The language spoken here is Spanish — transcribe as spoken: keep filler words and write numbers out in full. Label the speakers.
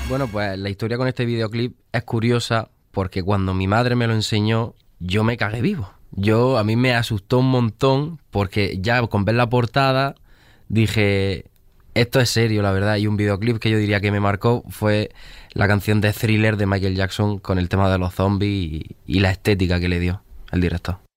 Speaker 1: Bueno, pues la historia con este videoclip es curiosa porque cuando mi madre me lo enseñó, yo me cagué vivo. Yo, a mí me asustó un montón porque ya con ver la portada dije, esto es serio, la verdad. Y un videoclip que yo diría que me marcó fue la canción de Thriller de Michael Jackson con el tema de los zombies y, y la estética que le dio el director.